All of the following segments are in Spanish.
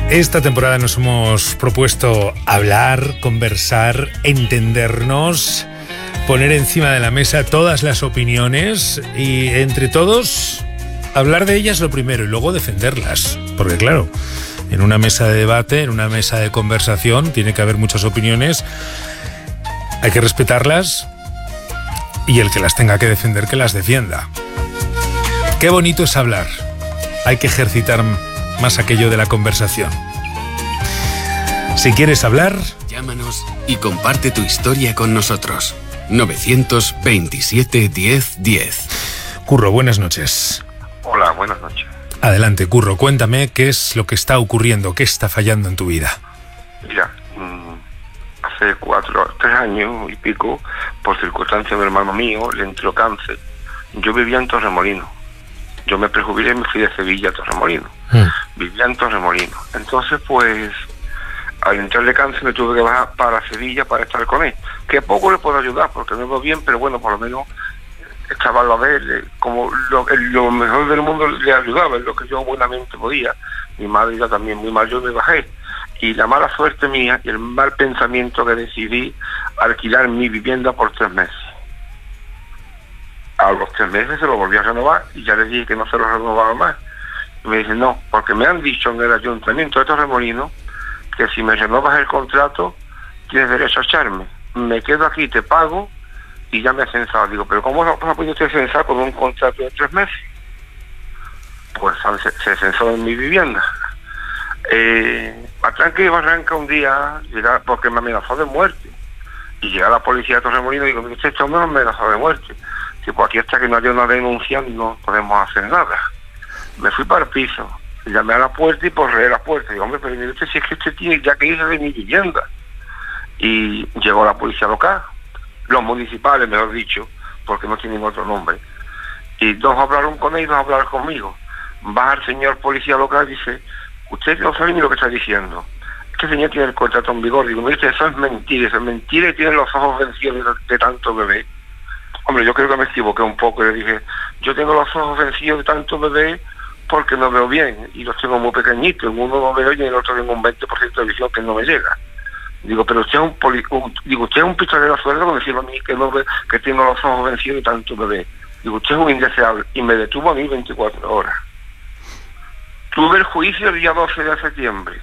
Esta temporada nos hemos propuesto hablar, conversar, entendernos, poner encima de la mesa todas las opiniones y entre todos hablar de ellas lo primero y luego defenderlas. Porque claro, en una mesa de debate, en una mesa de conversación, tiene que haber muchas opiniones, hay que respetarlas y el que las tenga que defender, que las defienda. Qué bonito es hablar. Hay que ejercitar más aquello de la conversación. Si quieres hablar, llámanos y comparte tu historia con nosotros. 927 10 10. Curro, buenas noches. Hola, buenas noches. Adelante, Curro, cuéntame qué es lo que está ocurriendo, qué está fallando en tu vida. Mira, hace 3 años y pico, por circunstancias de hermano mío, le entró cáncer. Yo vivía en Torremolinos. Yo me prejubilé y me fui de Sevilla a Torremolinos. Vivía en Torremolinos. Entonces, pues, al entrarle cáncer me tuve que bajar para Sevilla para estar con él. Que poco le puedo ayudar, porque no veo bien, pero bueno, por lo menos estaba a ver como lo mejor del mundo le ayudaba, en lo que yo buenamente podía. Mi madre ya también muy mal, yo me bajé. Y la mala suerte mía y el mal pensamiento que decidí alquilar mi vivienda por 3 meses. A los 3 meses se lo volví a renovar y ya le dije que no se lo renovaba más. Y me dice, no, porque me han dicho en el ayuntamiento de Torremolinos que si me renovas el contrato tienes derecho a echarme. Me quedo aquí, te pago y ya me he censado. Digo, pero ¿cómo no ha podido usted censar con un contrato de 3 meses? Pues se censó en mi vivienda. A tranque y barranca un día, porque me amenazó de muerte. Y llega la policía de Torremolinos y digo, usted este hombre me amenazó de muerte. Tipo, aquí hasta que no haya una denuncia no podemos hacer nada. Me fui para el piso, llamé a la puerta y porré la puerta. Digo, hombre, pero mire usted, si es que usted tiene ya que irse de mi vivienda. Y llegó la policía local, los municipales, mejor dicho, porque no tienen otro nombre. Y 2 hablaron con él y 2 hablaron conmigo. Va el señor policía local y dice, usted no sabe ni lo que está diciendo. Este señor tiene el contrato en vigor. Digo, mire, eso es mentira y tiene los ojos vencidos de tanto bebé. Hombre, yo creo que me equivoqué un poco. Le dije, yo tengo los ojos vencidos de tanto bebé porque no veo bien y los tengo muy pequeñitos. En uno no veo y en el otro tengo un 20% de visión que no me llega. Digo, pero usted es usted es un pistolero a sueldo con decirlo a mí que no ve, que tengo los ojos vencidos de tanto bebé. Digo, usted es un indeseable. Y me detuvo a mí 24 horas. Tuve el juicio el día 12 de septiembre.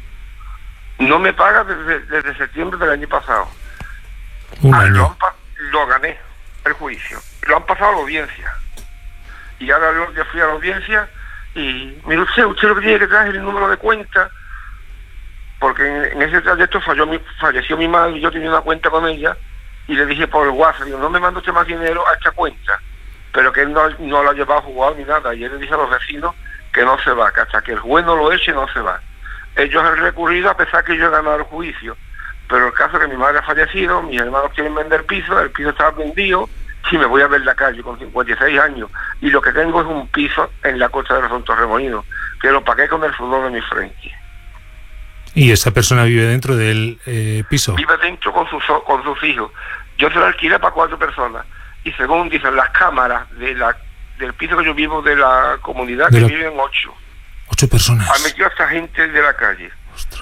No me paga desde septiembre del año pasado. Un año. Lo gané el juicio. Lo han pasado a la audiencia. Y ahora yo fui a la audiencia y mire usted lo que tiene que traer es el número de cuenta, porque en ese trayecto falleció mi madre y yo tenía una cuenta con ella y le dije por el WhatsApp, digo, no me manda usted más dinero a esta cuenta, pero que él no la ha llevado a jugar ni nada. Y él le dice a los vecinos que no se va, que hasta que el juez no lo eche no se va. Ellos han recurrido a pesar que yo he ganado el juicio, pero el caso es que mi madre ha fallecido, mis hermanos quieren vender piso, el piso está vendido, si me voy a ver la calle con 56 años y lo que tengo es un piso en la costa de los Torremolinos, que lo pagué con el sudor de mi frente. ¿Y esa persona vive dentro del piso? Vive dentro con sus hijos. Yo se lo alquilé para 4 personas y según dicen las cámaras del piso que yo vivo de la comunidad, que viven 8. 8 personas. Ha metido a esta gente de la calle. Ostras.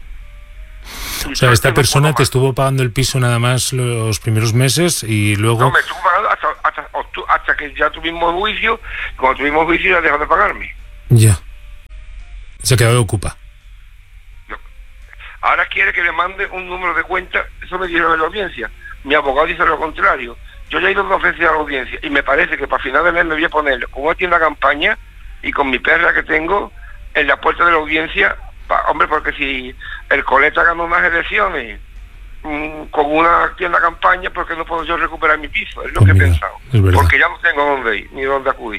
O sea, esta persona te estuvo pagando el piso nada más los primeros meses y luego... No, me estuvo pagando hasta que ya tuvimos juicio. Cuando tuvimos juicio ya dejó de pagarme. Ya. Se ha quedado ocupa. Ahora quiere que le mande un número de cuenta. Eso me dijeron en la audiencia. Mi abogado dice lo contrario. Yo ya he ido 2 veces a la audiencia y me parece que para final de mes me voy a poner con una tienda campaña y con mi perra que tengo en la puerta de la audiencia. Hombre, porque si el Coleta ganó unas elecciones con una tienda campaña, ¿por qué no puedo yo recuperar mi piso? Es lo que he pensado. Porque ya no tengo dónde ir, ni dónde acudir.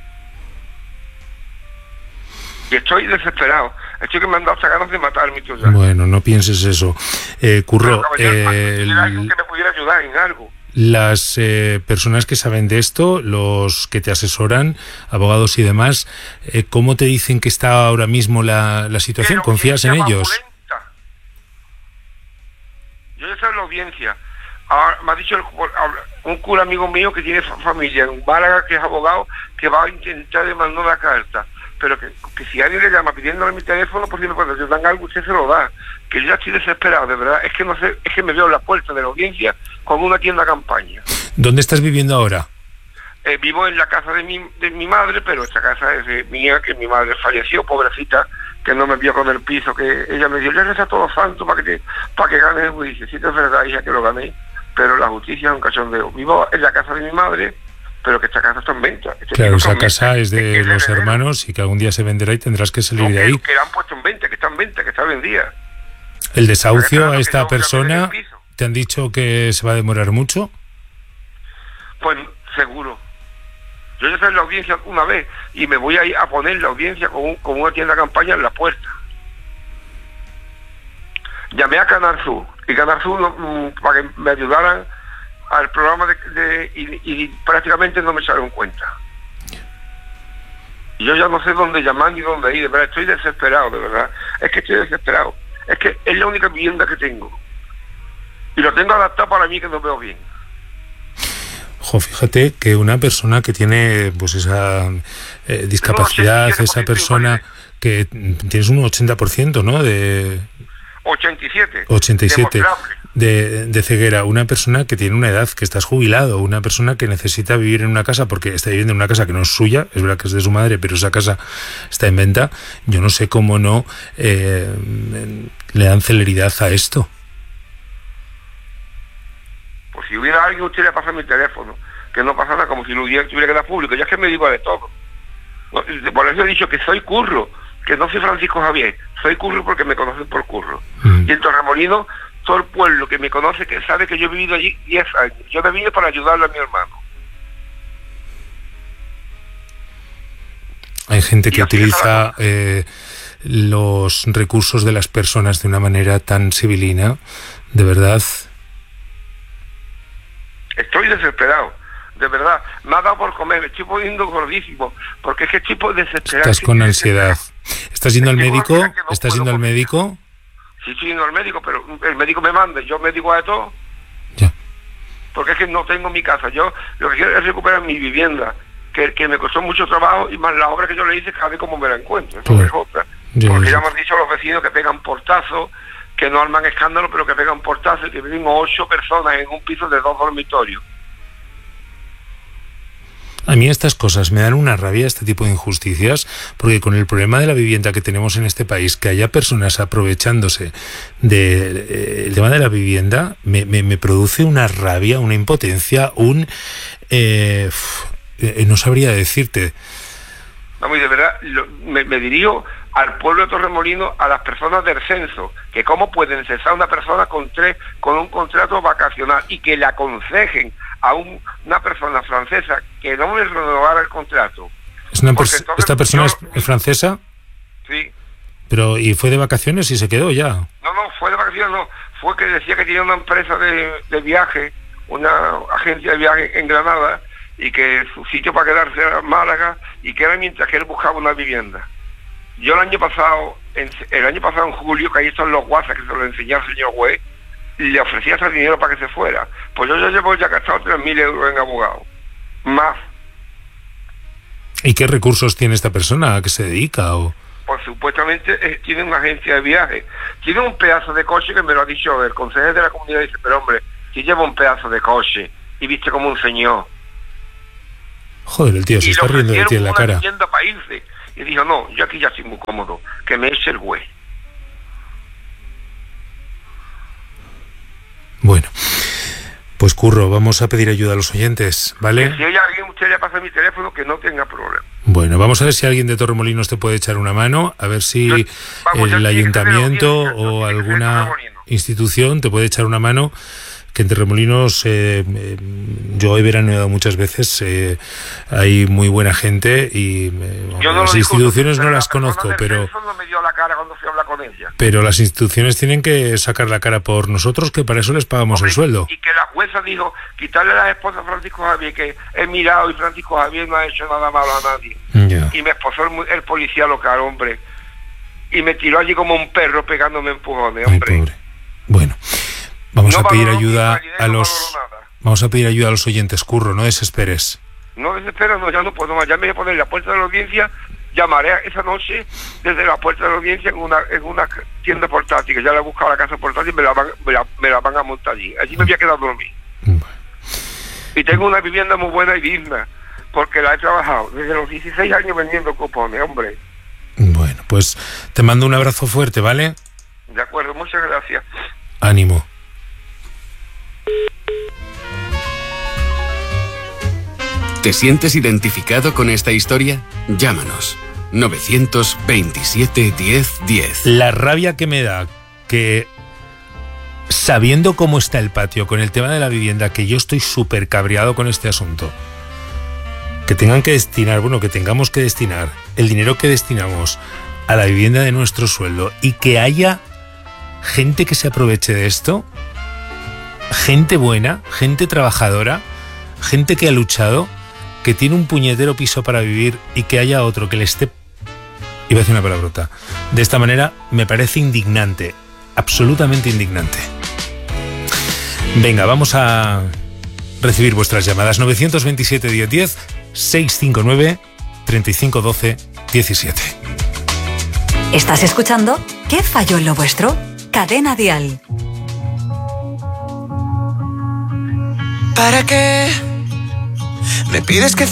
Y estoy desesperado. Estoy que me han dado hasta ganas de matarme. Ya. Bueno, no pienses eso. Curro, alguien que me pudiera ayudar en algo. Las personas que saben de esto, los que te asesoran, abogados y demás, ¿cómo te dicen que está ahora mismo la situación? ¿Confías en ellos? Yo ya sé la audiencia. Ahora, me ha dicho un cura amigo mío que tiene familia en Málaga, que es abogado, que va a intentar demandar una carta. pero que si alguien le llama pidiéndole mi teléfono, por si me puede ayudar en algo, usted se lo da. Que yo ya estoy desesperado, de verdad. Es que no sé, es que me veo en la puerta de la audiencia con una tienda campaña. ¿Dónde estás viviendo ahora? Vivo en la casa de mi madre, pero esta casa es mía, que mi madre falleció, pobrecita, que no me vio con el piso, que ella me dijo, ya reza todos los santos para que gane el juicio. Sí, es verdad, hija, que lo gané, pero la justicia es un cachondeo. Vivo en la casa de mi madre, pero que esta casa está en venta. Claro, esa casa es de los hermanos y que algún día se venderá y tendrás que salir de ahí. Que la han puesto en venta, que está en venta, que está vendida. ¿El desahucio a esta persona te han dicho que se va a demorar mucho? Pues seguro. Yo ya estoy en la audiencia una vez y me voy a ir a poner la audiencia con una tienda campaña en la puerta. Llamé a Canal Sur y Canal Sur para que me ayudaran al programa y prácticamente no me echaron cuenta. Y yo ya no sé dónde llamar ni dónde ir, de verdad, estoy desesperado, de verdad. Es que estoy desesperado. Es que es la única vivienda que tengo. Y lo tengo adaptado para mí, que no veo bien. Jo, fíjate que una persona que tiene pues esa discapacidad, esa persona que tienes un 80%, ¿no? De 87 de ceguera, una persona que tiene una edad, que estás jubilado, una persona que necesita vivir en una casa porque está viviendo en una casa que no es suya, es verdad que es de su madre, pero esa casa está en venta. Yo no sé cómo no le dan celeridad a esto. Pues si hubiera alguien, usted le pasa mi teléfono, que no pasa nada, como si lo tuviera que dar público. Ya es que me digo de todo. Por eso he dicho que soy Curro, que no soy Francisco Javier, soy Curro porque me conocen por Curro. Y en Torremolinos, todo el pueblo que me conoce, que sabe que yo he vivido allí 10 años. Yo he venido para ayudarle a mi hermano. Hay gente que utiliza los recursos de las personas de una manera tan civilina, de verdad. Estoy desesperado, de verdad. Me ha dado por comer, me estoy poniendo gordísimo, porque es que estoy desesperado. Estás con ansiedad. ¿Estás yendo al médico? ¿Estás yendo al médico? Sí, estoy yendo al médico, pero el médico me manda, yo me digo de todo. Ya. Porque es que no tengo mi casa. Yo lo que quiero es recuperar mi vivienda, que me costó mucho trabajo, y más la obra que yo le hice, cada vez como me la encuentro. Eso es otra. Porque ya me han dicho los vecinos que pegan portazos, que no arman escándalo, pero que pegan portazos, y que viven 8 personas en un piso de 2 dormitorios. A mí estas cosas me dan una rabia, este tipo de injusticias, porque con el problema de la vivienda que tenemos en este país, que haya personas aprovechándose del tema de la vivienda, me produce una rabia, una impotencia, no sabría decirte. Vamos, y de verdad, me dirijo al pueblo de Torremolinos, a las personas del censo, que cómo pueden cesar a una persona con un contrato vacacional y que le aconsejen a una persona francesa que no le renovara el contrato. ¿Esta persona es francesa? Sí. Pero ¿y fue de vacaciones y se quedó ya? No, fue de vacaciones, no. Fue que decía que tenía una empresa de viaje, una agencia de viaje en Granada, y que su sitio para quedarse era Málaga, y que era mientras que él buscaba una vivienda. Yo el año pasado en julio, que ahí están los WhatsApp que se lo enseñé al señor juez, le ofrecía ese dinero para que se fuera. Pues yo llevo ya gastado 3.000 euros en abogado. Más. ¿Y qué recursos tiene esta persona? ¿A qué se dedica? Pues supuestamente tiene una agencia de viaje. Tiene un pedazo de coche que me lo ha dicho el consejero de la comunidad. Dice, pero hombre, si lleva un pedazo de coche y viste como un señor. Joder, el tío se está riendo de ti en la cara. Para irse. Y dijo, no, yo aquí ya estoy muy cómodo, que me eche el güey. Bueno, pues Curro, vamos a pedir ayuda a los oyentes, ¿vale? Que si hay alguien, usted le pasa mi teléfono, que no tenga problema. Bueno, vamos a ver si alguien de Torremolinos te puede echar una mano, a ver si el ayuntamiento o alguna institución te puede echar una mano, que en Torremolinos yo he veraneado muchas veces, hay muy buena gente y las instituciones no las conozco, pero no me dio la cara cuando fui a hablar con ella. Pero las instituciones tienen que sacar la cara por nosotros, que para eso les pagamos el sueldo. Y que la jueza dijo, quitarle a la esposa a Francisco Javier, que he mirado y Francisco Javier no ha hecho nada malo a nadie. Ya. Y me esposó el policía local, hombre, y me tiró allí como un perro pegándome empujones, hombre. Ay, pobre. Bueno, vamos a pedir ayuda a los oyentes, Curro, no desesperes. No desesperes, no, ya no puedo más, ya me voy a poner en la puerta de la audiencia llamaré esa noche desde la puerta de la audiencia en una tienda portátil, que ya le he buscado la casa portátil y me la van a montar allí. Allí me voy a quedar a dormir. Y tengo una vivienda muy buena y digna, porque la he trabajado desde los 16 años vendiendo cupones, hombre. Bueno, pues te mando un abrazo fuerte, ¿vale? De acuerdo, muchas gracias. Ánimo. ¿Te sientes identificado con esta historia? Llámanos. 927 10 10. La rabia que me da que, sabiendo cómo está el patio con el tema de la vivienda, que yo estoy súper cabreado con este asunto, que tengamos que destinar el dinero que destinamos a la vivienda de nuestro sueldo y que haya gente que se aproveche de esto, gente buena, gente trabajadora, gente que ha luchado, que tiene un puñetero piso para vivir y que haya otro que le esté, iba a decir una palabrota, de esta manera, me parece indignante, absolutamente indignante. Venga, vamos a recibir vuestras llamadas. 927 10 10, 659 35 12 17. ¿Estás escuchando? ¿Qué falló en lo vuestro? Cadena Dial. ¿Para qué me pides que